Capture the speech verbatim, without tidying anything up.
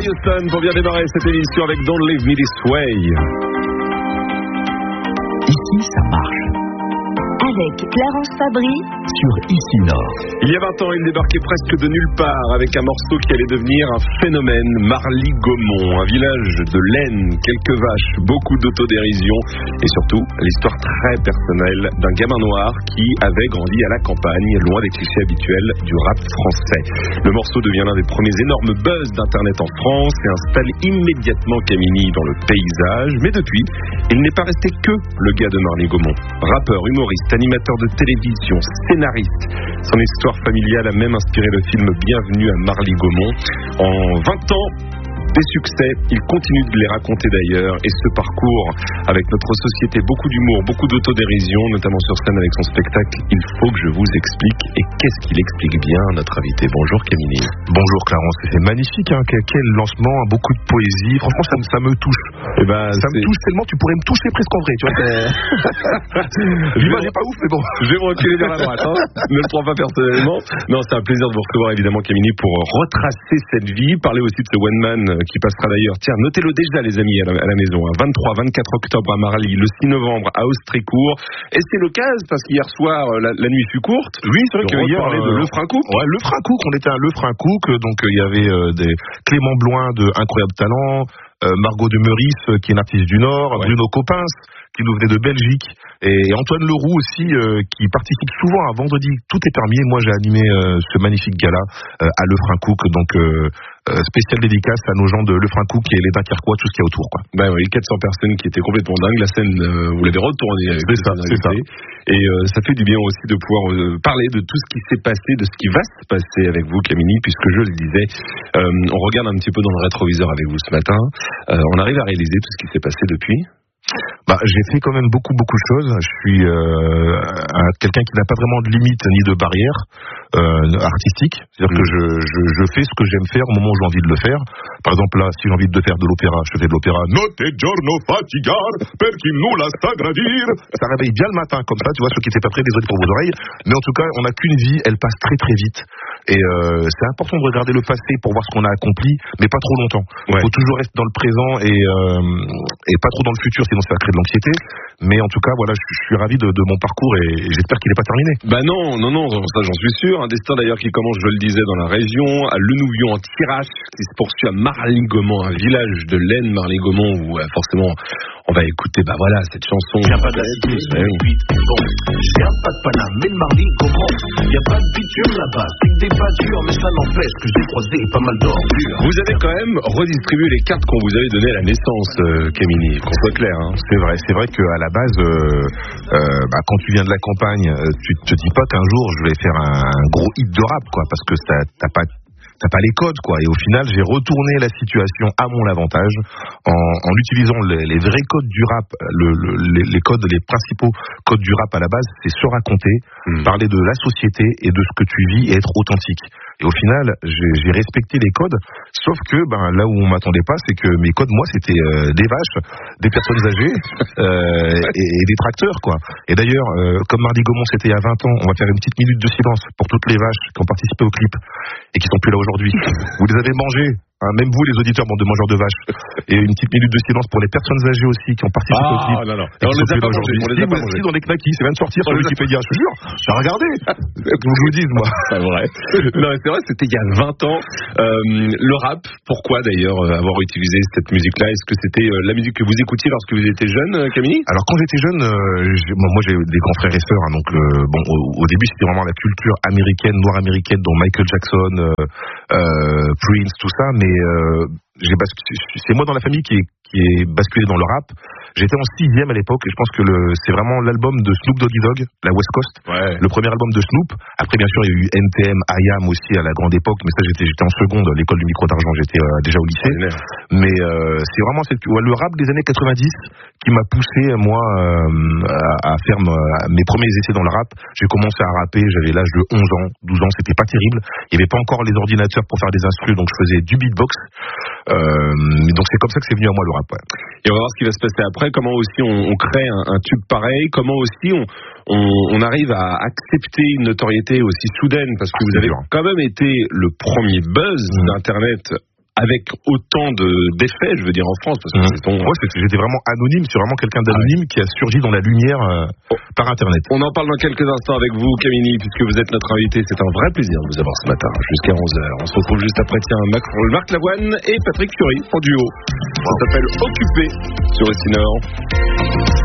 Whitney Houston pour bien démarrer cette émission avec Don't Leave Me This Way. Ici, ça marche. Avec Clarence Fabry sur Ici Nord. Il y a vingt ans, il débarquait presque de nulle part avec un morceau qui allait devenir un phénomène, Marly-Gaumont, un village de laine, quelques vaches, beaucoup d'autodérision et surtout l'histoire très personnelle d'un gamin noir qui avait grandi à la campagne, loin des clichés habituels du rap français. Le morceau devient l'un des premiers énormes buzz d'internet en France et installe immédiatement Camini dans le paysage, mais depuis, il n'est pas resté que le gars de Marly-Gaumont. Rappeur, humoriste, animateur de télévision, scénariste. Son histoire familiale a même inspiré le film Bienvenue à Marly-Gaumont. En vingt ans, des succès, il continue de les raconter d'ailleurs, et ce parcours avec notre société, beaucoup d'humour, beaucoup d'autodérision, notamment sur scène avec son spectacle Il faut que je vous explique. Et qu'est-ce qu'il explique bien à notre invité? Bonjour Camini. Bonjour Clarence, c'est magnifique, hein, quel, quel lancement, beaucoup de poésie, franchement ça, ça me touche. Et ben, ça c'est... me touche tellement, tu pourrais me toucher presque en vrai, tu vois. L'image n'est pas ouf, mais bon. Je vais me reculer vers la droite, hein. Ne le prends pas personnellement. Non, c'est un plaisir de vous recevoir évidemment Camini pour retracer cette vie, parler aussi de ce one man qui passera d'ailleurs, tiens, notez-le déjà les amis à la, à la maison, hein. vingt-trois vingt-quatre octobre à Marly, le six novembre à Austrécourt, et c'est l'occasion parce qu'hier soir la, la nuit fut courte. Oui, c'est vrai qu'il y parlait euh, de Le Frincook. Ouais, Le Frincook, on était à Le Frincook, donc il euh, y avait euh, des Clément Bloin de Incroyable Talent, euh, Margot de Meurice euh, qui est une artiste du Nord, ouais. Bruno Coppens qui nous venait de Belgique, et Antoine Leroux aussi euh, qui participe souvent à Vendredi Tout est permis. Moi j'ai animé euh, ce magnifique gala euh, à Le Frincook, donc euh, euh, spécial dédicace à nos gens de Le Frincook et les Dunkerquois, tout ce qu'il y a autour, quoi. Ben oui, quatre cents personnes qui étaient complètement dingues. La scène, euh, vous l'avez retournée avec c'est ça, c'est ça. Et euh, ça fait du bien aussi de pouvoir euh, parler de tout ce qui s'est passé, de ce qui va se passer avec vous Camini, puisque je le disais, euh, on regarde un petit peu dans le rétroviseur avec vous ce matin. Euh, on arrive à réaliser tout ce qui s'est passé depuis. Bah, j'ai fait quand même beaucoup beaucoup de choses. Je suis euh, un, quelqu'un qui n'a pas vraiment de limite ni de barrière euh, artistique. C'est-à-dire mmh. que je, je, je fais ce que j'aime faire au moment où j'ai envie de le faire. Par exemple là, si j'ai envie de faire de l'opéra, je fais de l'opéra. Notte giorno fatigar per chi nulla sa gradir. Ça réveille bien le matin comme ça, tu vois, ceux qui n'étaient pas prêts, désolé pour vos oreilles. Mais en tout cas, on n'a qu'une vie, elle passe très très vite. Et euh, c'est important de regarder le passé pour voir ce qu'on a accompli, mais pas trop longtemps. Il ouais. faut toujours rester dans le présent et, euh, et pas trop dans le futur, sinon ça va créer de l'anxiété. Mais en tout cas, voilà, je, je suis ravi de, de mon parcours et, et j'espère qu'il n'est pas terminé. Bah non, non, non, ça j'en suis sûr. Un destin d'ailleurs qui commence, je le disais, dans la région, à Le Nouvion en Thiérache, qui se poursuit à Marly-Gaumont, un village de laine, Marly-Gaumont, où euh, forcément on va écouter, bah voilà, cette chanson. Y'a pas de la cité, ouais. Y'a pas de Paname, mais Marly-Gaumont. Y'a pas de bitume là-bas, c'est que des pâtures, mais ça n'empêche que j'ai croisé pas mal d'ordures. Vous avez quand même redistribué les cartes qu'on vous avait données à la naissance, euh, Camini, qu'on soit clair. Hein. C'est vrai, c'est vrai qu'à la base, euh, euh, bah, quand tu viens de la campagne, tu te dis pas qu'un jour je vais faire un, un gros hit de rap, quoi, parce que t'as, t'as pas T'as pas les codes, quoi. Et au final, j'ai retourné la situation à mon avantage en, en utilisant les, les vrais codes du rap, le, le, les, les codes, les principaux codes du rap à la base, c'est se raconter, mmh. parler de la société et de ce que tu vis et être authentique. Et au final, j'ai, j'ai respecté les codes, sauf que ben, là où on m'attendait pas, c'est que mes codes, moi, c'était euh, des vaches, des personnes âgées euh, et, et des tracteurs, quoi. Et d'ailleurs, euh, comme Marly-Gaumont, c'était il y a vingt ans, on va faire une petite minute de silence pour toutes les vaches qui ont participé au clip et qui sont plus là aujourd'hui. Vous les avez mangées. Hein, même vous, les auditeurs, bande de mangeurs de vaches. Et une petite minute de silence pour les personnes âgées aussi qui ont participé ah, au clip. Non, non. Et on les a pas mangés. On les a pas mangés. Si, dans les knackis, ça vient de sortir sur Wikipédia, je te jure. J'ai regardé. Que vous le dites, moi. C'est vrai. Non, c'est vrai, c'était il y a vingt ans. Euh, le rap, pourquoi d'ailleurs avoir utilisé cette musique-là? Est-ce que c'était la musique que vous écoutiez lorsque vous étiez jeune, Camini? Alors, quand j'étais jeune, euh, j'ai, moi, j'ai des grands frères et sœurs. Hein, donc, euh, bon, au, au début, c'était vraiment la culture américaine, noire américaine, dont Michael Jackson, euh, euh, Prince, tout ça. Mais euh, j'ai basculé, c'est moi dans la famille qui est, qui est basculé dans le rap. J'étais en sixième à l'époque et je pense que le, c'est vraiment l'album de Snoop Doggy Dogg, la West Coast, ouais. le premier album de Snoop. Après bien sûr il y a eu N T M, I A M aussi à la grande époque, mais ça j'étais, j'étais en seconde, l'école du micro d'argent, j'étais euh, déjà au lycée. Ouais, mais euh, c'est vraiment cette, ouais, le rap des années quatre-vingt-dix qui m'a poussé moi euh, à, à faire ma, mes premiers essais dans le rap. J'ai commencé à rapper, j'avais l'âge de onze ans, douze ans, c'était pas terrible. Il y avait pas encore les ordinateurs pour faire des instrus, donc je faisais du beatbox. Euh, donc c'est comme ça que c'est venu à moi le rap. Ouais. Et on va voir ce qui va se passer après. Comment aussi on, on crée un, un tube pareil. Comment aussi on, on, on arrive à accepter une notoriété aussi soudaine, parce que vous avez quand même été le premier buzz mmh. d'Internet avec autant de d'effets, je veux dire en France, parce que Mmh. c'est ton... Moi, c'était- j'étais vraiment anonyme, c'est vraiment quelqu'un d'anonyme qui a surgi dans la lumière euh, par Internet. On en parle dans quelques instants avec vous, Kamini, puisque vous êtes notre invité. C'est un vrai plaisir de vous avoir ce matin, jusqu'à onze heures. On se retrouve juste après, tiens, Marc, Marc Lavoine et Patrick Fiori en duo. Ça s'appelle Occupé sur Essinor.